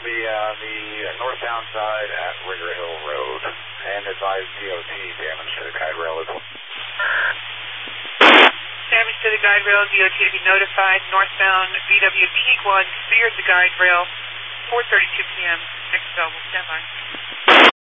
be on the northbound side at Rigger Hill Road. And advise DOT damage to the guide rail as well. Damage to the guide rail, DOT to be notified. Northbound VW Peak 1 speared the guide rail. 4:32 p.m. Next available, stand by.